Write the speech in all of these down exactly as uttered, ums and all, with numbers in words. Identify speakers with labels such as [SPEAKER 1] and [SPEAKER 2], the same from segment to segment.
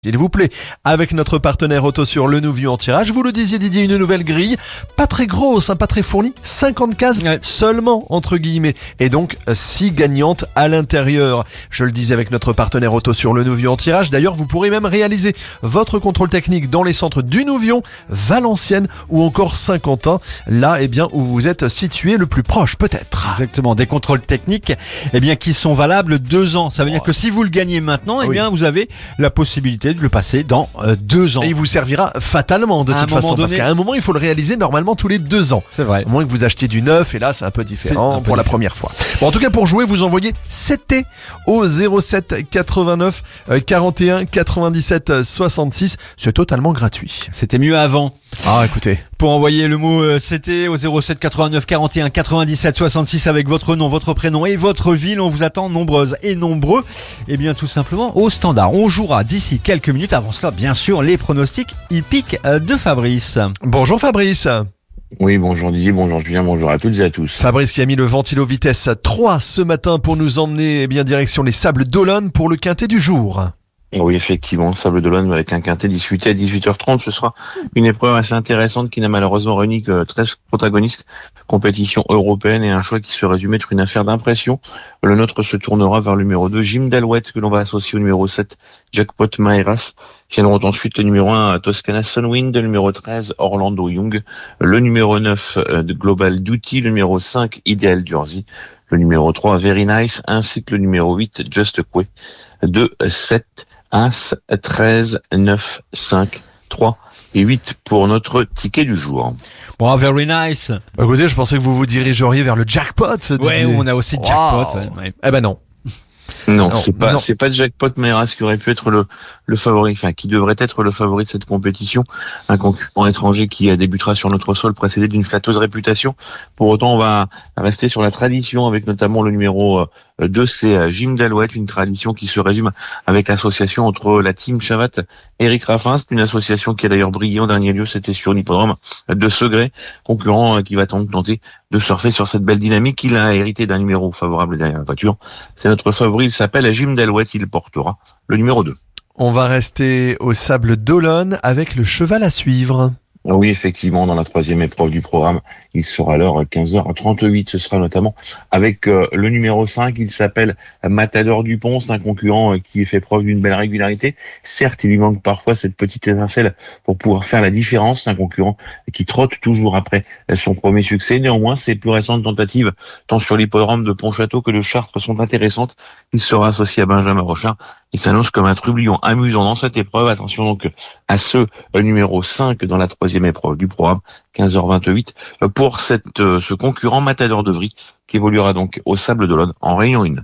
[SPEAKER 1] S'il vous plaît, avec notre partenaire Autosur, le Nouvion en tirage. Vous le disiez Didier, une nouvelle grille, pas très grosse, hein, pas très fournie, cinquante cases ouais. seulement entre guillemets, et donc six gagnantes à l'intérieur. Je le disais avec notre partenaire Autosur, le Nouvion en tirage. D'ailleurs, vous pourrez même réaliser votre contrôle technique dans les centres du Nouvion, Valenciennes ou encore Saint-Quentin, là eh bien où vous êtes situé le plus proche peut-être.
[SPEAKER 2] Exactement, des contrôles techniques eh bien qui sont valables deux ans. Ça veut dire que si vous le gagnez maintenant, eh bien oui. vous avez la possibilité de le passer dans euh, deux ans.
[SPEAKER 1] Et il vous servira fatalement de à toute façon, donné... parce qu'à un moment il faut le réaliser normalement tous les deux ans.
[SPEAKER 2] C'est vrai.
[SPEAKER 1] Au moins que vous achetiez du neuf, et là c'est un peu différent un peu pour différent. La première fois. Bon, en tout cas pour jouer, vous envoyez sept T au zéro sept quatre-vingt-neuf quarante et un quatre-vingt-dix-sept soixante-six. C'est totalement gratuit.
[SPEAKER 2] C'était mieux avant.
[SPEAKER 1] Ah écoutez.
[SPEAKER 2] Pour envoyer le mot euh, C T au zéro sept quatre-vingt-neuf quarante et un quatre-vingt-dix-sept soixante-six avec votre nom, votre prénom et votre ville, on vous attend nombreuses et nombreux. Et bien tout simplement au standard. On jouera d'ici quelques minutes. Avant cela, bien sûr, les pronostics hippiques de Fabrice.
[SPEAKER 1] Bonjour Fabrice.
[SPEAKER 3] Oui, bonjour Didier, bonjour Julien, bonjour à toutes et à tous.
[SPEAKER 1] Fabrice qui a mis le ventilo vitesse trois ce matin pour nous emmener eh bien direction les Sables d'Olonne pour le quintet du jour.
[SPEAKER 3] Oui, effectivement, Sables d'Olonne avec un quintet disputé à dix-huit heures trente. Ce sera une épreuve assez intéressante qui n'a malheureusement réuni que treize protagonistes. Compétition européenne et un choix qui se résume être une affaire d'impression. Le nôtre se tournera vers le numéro deux, Jim Dalouette, que l'on va associer au numéro sept, Jackpot Maeras. Viendront ensuite le numéro un, Toscana Sunwind, le numéro treize, Orlando Young, le numéro neuf, de Global Duty, le numéro cinq, Ideal Jersey, le numéro trois, Very Nice, ainsi que le numéro huit, Just Quay. deux, sept, As, treize, neuf, cinq, trois et huit pour notre ticket du jour.
[SPEAKER 2] Bon, very nice.
[SPEAKER 1] Bah, écoutez, je pensais que vous vous dirigeriez vers le jackpot.
[SPEAKER 2] Ouais, on a aussi jackpot.
[SPEAKER 1] Wow.
[SPEAKER 2] Ouais, ouais.
[SPEAKER 1] Eh ben non.
[SPEAKER 3] Non, non, c'est pas, non. c'est pas Jackpot Maeras qui aurait pu être le, le favori, enfin, qui devrait être le favori de cette compétition. Un concurrent étranger qui débutera sur notre sol précédé d'une flatteuse réputation. Pour autant, on va rester sur la tradition avec notamment le numéro deux, c'est Jim Dalouette, une tradition qui se résume avec l'association entre la team Chavat et Eric Raffin. C'est une association qui a d'ailleurs brillé en dernier lieu, c'était sur l'hippodrome de Segré, concurrent qui va tenter de surfer sur cette belle dynamique. Il a hérité d'un numéro favorable derrière la voiture. C'est notre favori, il s'appelle Jim Dalouette, il portera le numéro deux.
[SPEAKER 1] On va rester au Sables d'Olonne avec le cheval à suivre.
[SPEAKER 3] Oui, effectivement, dans la troisième épreuve du programme, il sera à l'heure quinze heures trente-huit. Ce sera notamment avec euh, le numéro cinq, il s'appelle Matador Dupont. C'est un concurrent euh, qui fait preuve d'une belle régularité. Certes, il lui manque parfois cette petite étincelle pour pouvoir faire la différence. C'est un concurrent qui trotte toujours après son premier succès. Néanmoins, ses plus récentes tentatives, tant sur l'hippodrome de Pontchâteau que de Chartres, sont intéressantes. Il sera associé à Benjamin Rochard. Il s'annonce comme un trublion amusant dans cette épreuve. Attention donc à ce euh, numéro cinq dans la troisième épreuve du programme, quinze heures vingt-huit, pour cette, ce concurrent Matador de Vry, qui évoluera donc au Sables d'Olonne en Réunion un.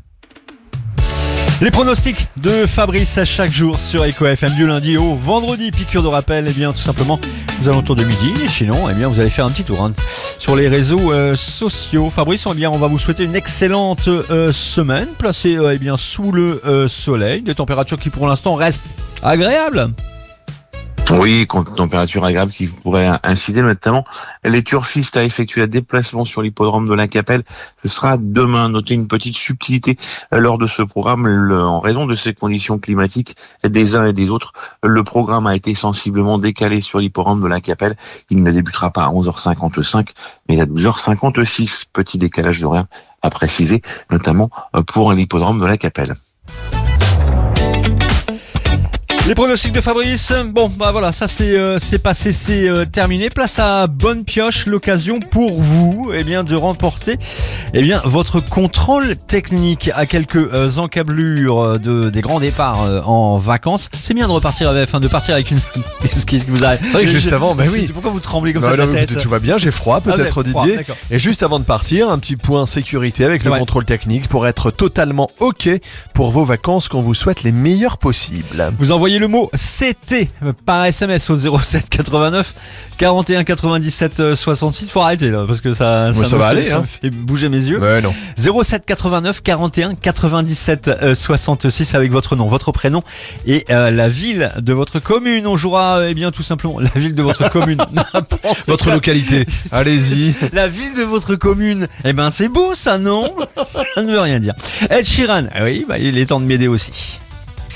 [SPEAKER 2] Les pronostics de Fabrice à chaque jour sur Eco F M du lundi au vendredi. Piqûre de rappel, eh bien tout simplement aux alentours de midi. Et sinon, eh bien vous allez faire un petit tour hein, sur les réseaux euh, sociaux. Fabrice, eh bien on va vous souhaiter une excellente euh, semaine, placée euh, eh bien sous le euh, soleil, des températures qui pour l'instant restent agréables.
[SPEAKER 3] Oui, température agréable qui pourrait inciter notamment les turfistes à effectuer un déplacement sur l'hippodrome de la Capelle. Ce sera demain. Notez une petite subtilité lors de ce programme. Le, en raison de ces conditions climatiques des uns et des autres, le programme a été sensiblement décalé sur l'hippodrome de la Capelle. Il ne débutera pas à onze heures cinquante-cinq, mais à douze heures cinquante-six. Petit décalage d'horaire à préciser, notamment pour l'hippodrome de la Capelle.
[SPEAKER 2] Les pronostics de Fabrice, bon bah voilà, ça c'est euh, c'est passé, c'est euh, terminé. Place à bonne pioche, l'occasion pour vous eh bien de remporter eh bien votre contrôle technique à quelques euh, encablures de des grands départs euh, en vacances. C'est bien de repartir avec, enfin de partir avec une. Qu'est-ce qui vous arrive ?
[SPEAKER 1] C'est vrai que juste avant, bah oui.
[SPEAKER 2] Pourquoi vous tremblez comme
[SPEAKER 1] bah,
[SPEAKER 2] ça de
[SPEAKER 1] là,
[SPEAKER 2] la tête ?
[SPEAKER 1] Tout va bien, j'ai froid peut-être
[SPEAKER 2] ah,
[SPEAKER 1] Didier.
[SPEAKER 2] Froid,
[SPEAKER 1] et juste avant de partir, un petit point sécurité avec le
[SPEAKER 2] ouais.
[SPEAKER 1] contrôle technique pour être totalement ok pour vos vacances qu'on vous souhaite les meilleures possibles.
[SPEAKER 2] Vous envoyez le mot C T par S M S au zéro sept quatre-vingt-neuf quarante et un quatre-vingt-dix-sept soixante-six. Faut arrêter là parce que ça, ça,
[SPEAKER 1] ça
[SPEAKER 2] me
[SPEAKER 1] va
[SPEAKER 2] fait,
[SPEAKER 1] aller,
[SPEAKER 2] ça
[SPEAKER 1] hein.
[SPEAKER 2] me fait bouger mes yeux.
[SPEAKER 1] Ouais, non.
[SPEAKER 2] zéro sept quatre-vingt-neuf quarante et un quatre-vingt-dix-sept soixante-six avec votre nom, votre prénom et euh, la ville de votre commune. On jouera eh bien tout simplement la ville de votre commune.
[SPEAKER 1] Votre quoi. Localité. Allez-y.
[SPEAKER 2] La ville de votre commune. Eh ben c'est beau ça, non? Ça ne veut rien dire. Ed Sheeran. Ah oui, bah, il est temps de m'aider aussi.